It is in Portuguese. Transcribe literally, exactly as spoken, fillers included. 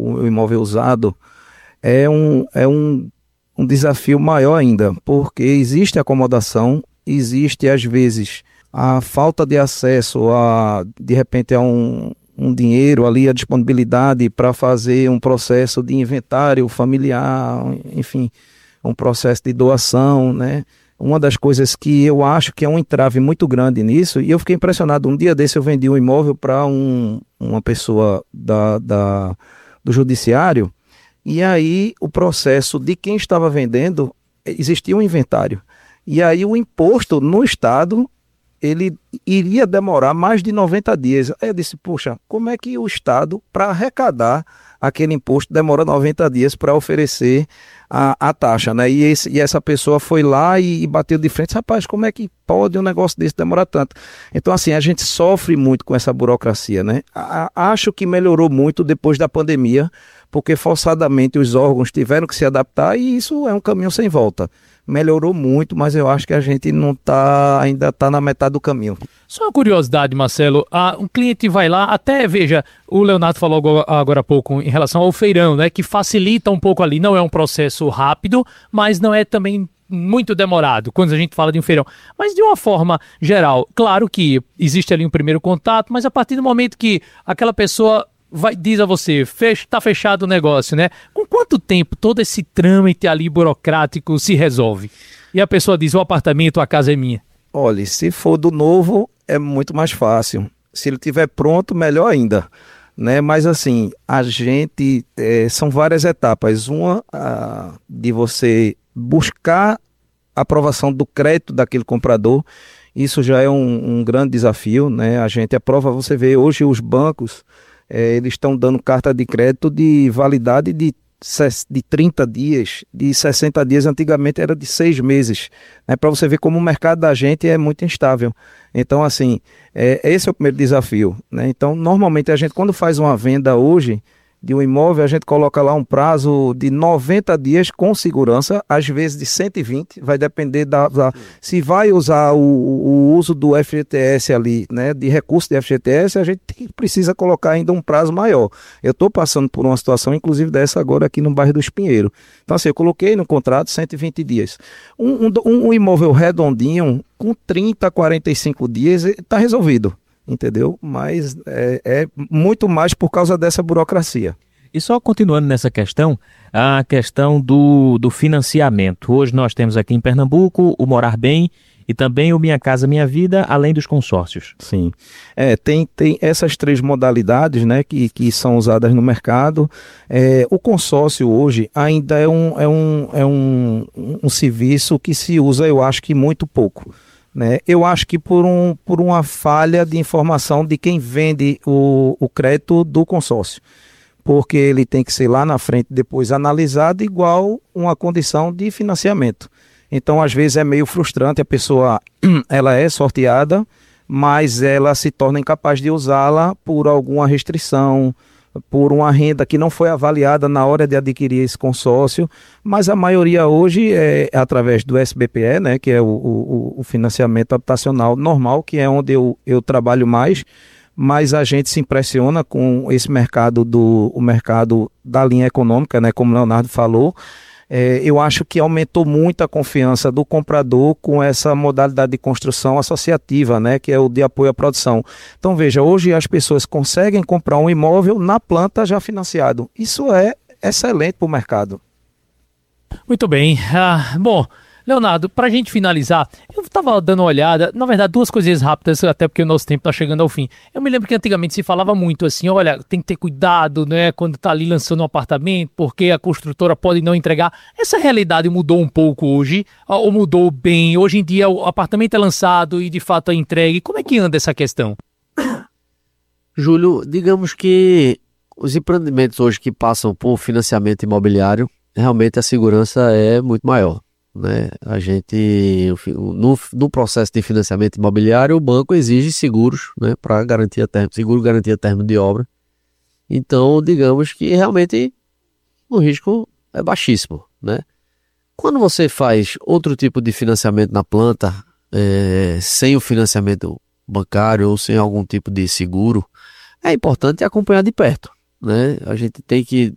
o imóvel usado, é um, é um, um desafio maior ainda, porque existe acomodação, existe às vezes a falta de acesso a, de repente, a um, um dinheiro ali, a disponibilidade para fazer um processo de inventário familiar, enfim, um processo de doação, né? Uma das coisas que eu acho que é um entrave muito grande nisso, e eu fiquei impressionado, um dia desse eu vendi um imóvel para um, uma pessoa da, da, do judiciário, e aí o processo de quem estava vendendo, existia um inventário, e aí o imposto no estado, ele iria demorar mais de noventa dias. Aí eu disse, puxa, como é que o estado, para arrecadar aquele imposto, demora noventa dias para oferecer a, a taxa, né? E, esse, e essa pessoa foi lá e, e bateu de frente, rapaz, como é que pode um negócio desse demorar tanto? Então, assim, a gente sofre muito com essa burocracia, né? A, acho que melhorou muito depois da pandemia, porque forçadamente os órgãos tiveram que se adaptar e isso é um caminho sem volta. Melhorou muito, mas eu acho que a gente não tá, ainda está na metade do caminho. Só uma curiosidade, Marcelo, ah, um cliente vai lá, até, veja, o Leonardo falou agora, agora há pouco em relação ao feirão, né, que facilita um pouco ali, não é um processo rápido, mas não é também muito demorado, quando a gente fala de um feirão. Mas de uma forma geral, claro que existe ali um primeiro contato, mas a partir do momento que aquela pessoa vai, diz a você, está fechado o negócio, né? Com quanto tempo todo esse trâmite ali burocrático se resolve? E a pessoa diz, o apartamento, a casa é minha. Olha, se for do novo, é muito mais fácil. Se ele estiver pronto, melhor ainda, né? Mas assim, a gente, é, são várias etapas. Uma, a, de você buscar a aprovação do crédito daquele comprador. Isso já é um, um grande desafio, né? A gente aprova, você vê hoje os bancos, É, eles estão dando carta de crédito de validade de, de trinta dias, de sessenta dias, antigamente era de seis meses, né? Para você ver como o mercado da gente é muito instável. Então, assim, é, esse é o primeiro desafio, né? Então, normalmente a gente, quando faz uma venda hoje de um imóvel, a gente coloca lá um prazo de noventa dias com segurança, às vezes de cento e vinte, vai depender da, da se vai usar o, o uso do F G T S ali, né, de recurso de F G T S, a gente tem, precisa colocar ainda um prazo maior. Eu estou passando por uma situação, inclusive dessa agora aqui no bairro do Espinheiro. Então assim, eu coloquei no contrato cento e vinte dias. Um, um, um imóvel redondinho, com trinta, quarenta e cinco dias, está resolvido. Entendeu? Mas é, é muito mais por causa dessa burocracia. E só continuando nessa questão, a questão do, do financiamento. Hoje nós temos aqui em Pernambuco o Morar Bem e também o Minha Casa Minha Vida, além dos consórcios. Sim, é, tem, tem essas três modalidades, né, que, que são usadas no mercado. É, o consórcio hoje ainda é, um, é, um, é um, um serviço que se usa, eu acho que muito pouco. Né? Eu acho que por, um, por uma falha de informação de quem vende o, o crédito do consórcio, porque ele tem que ser lá na frente depois analisado igual uma condição de financiamento. Então, às vezes é meio frustrante, a pessoa ela é sorteada, mas ela se torna incapaz de usá-la por alguma restrição, por uma renda que não foi avaliada na hora de adquirir esse consórcio, mas a maioria hoje é através do S B P E, né, que é o, o, o financiamento habitacional normal, que é onde eu, eu trabalho mais, mas a gente se impressiona com esse mercado, do, o mercado da linha econômica, né, como o Leonardo falou. É, eu acho que aumentou muito a confiança do comprador com essa modalidade de construção associativa, né, que é o de apoio à produção. Então veja, hoje as pessoas conseguem comprar um imóvel na planta já financiado. Isso é excelente para o mercado. Muito bem. Ah, bom, Leonardo, para a gente finalizar, eu estava dando uma olhada, na verdade, duas coisinhas rápidas, até porque o nosso tempo está chegando ao fim. Eu me lembro que antigamente se falava muito assim, olha, tem que ter cuidado, né, quando está ali lançando um apartamento, porque a construtora pode não entregar. Essa realidade mudou um pouco hoje, ou mudou bem? Hoje em dia o apartamento é lançado e de fato é entregue. Como é que anda essa questão? Júlio, digamos que os empreendimentos hoje que passam por financiamento imobiliário, realmente a segurança é muito maior. Né? A gente, no, no processo de financiamento imobiliário, o banco exige seguros, né, para garantia termo, seguro garantia termo de obra. Então, digamos que realmente o risco é baixíssimo, né? Quando você faz outro tipo de financiamento na planta, é, sem o financiamento bancário ou sem algum tipo de seguro, é importante acompanhar de perto, né? A gente tem que